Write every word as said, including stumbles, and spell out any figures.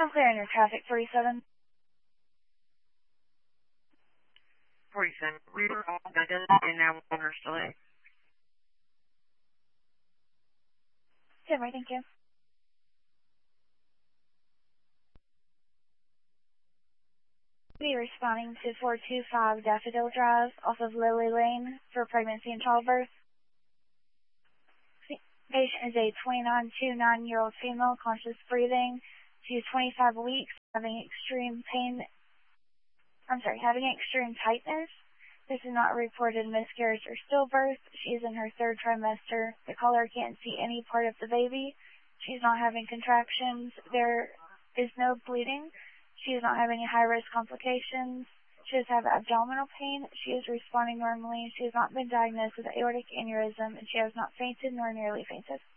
I'm clearing your traffic, forty-seven. forty-seven. We were all done and now owner's delay. Yeah, right, thank you. Be responding to four two five Daffodil Drive off of Lily Lane for pregnancy and childbirth. Patient is a twenty-nine to nine-year-old female, conscious breathing. She is twenty-five weeks, having extreme pain. I'm sorry, having extreme tightness. This is not reported miscarriage or stillbirth. She is in her third trimester. The caller can't see any part of the baby. She's not having contractions. There is no bleeding. She is not having high-risk complications. She does have abdominal pain. She is responding normally. She has not been diagnosed with aortic aneurysm, and she has not fainted nor nearly fainted.